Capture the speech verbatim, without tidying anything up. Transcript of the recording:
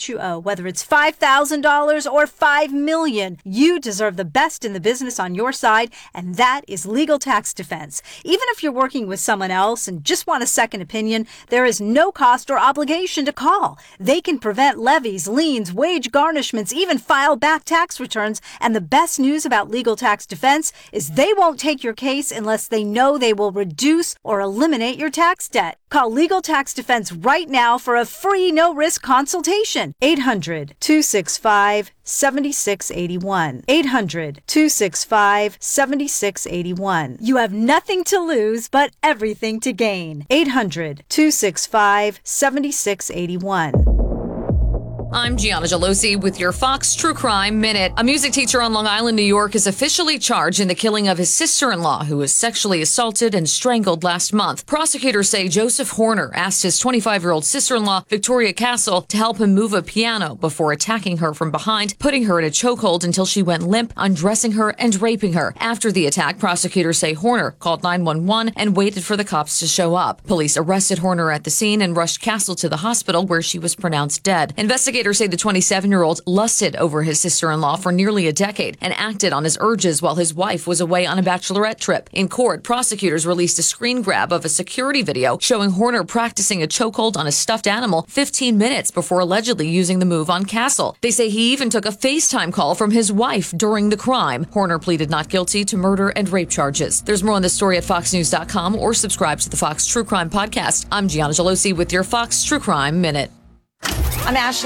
what you owe, whether it's five thousand dollars or five million dollars. You deserve the best in the business on your side, and that is Legal Tax Defense. Even if you're working with someone else and just want a second opinion, there is no cost or obligation to call. They can prevent levies, liens, wage garnishments, even file back tax returns. And the best news about Legal Tax Defense is they won't take your case unless they know they will reduce or eliminate your tax debt. Call Legal Tax Defense right now for a free no-risk consultation. eight hundred, two six five, seven six eight one. eight hundred, two six five, seven six eight one. You have nothing to lose but everything to gain. eight hundred, two six five, seven six eight one. I'm Gianna Gelosi with your Fox True Crime Minute. A music teacher on Long Island, New York is officially charged in the killing of his sister-in-law, who was sexually assaulted and strangled last month. Prosecutors say Joseph Horner asked his twenty-five-year-old sister-in-law, Victoria Castle, to help him move a piano before attacking her from behind, putting her in a chokehold until she went limp, undressing her and raping her. After the attack, prosecutors say Horner called nine one one and waited for the cops to show up. Police arrested Horner at the scene and rushed Castle to the hospital, where she was pronounced dead. Investigators say the twenty-seven-year-old lusted over his sister-in-law for nearly a decade and acted on his urges while his wife was away on a bachelorette trip. In court, prosecutors released a screen grab of a security video showing Horner practicing a chokehold on a stuffed animal fifteen minutes before allegedly using the move on Castle. They say he even took a FaceTime call from his wife during the crime. Horner pleaded not guilty to murder and rape charges. There's more on this story at fox news dot com or subscribe to the Fox True Crime Podcast. I'm Gianna Gelosi with your Fox True Crime Minute. I'm Ashley.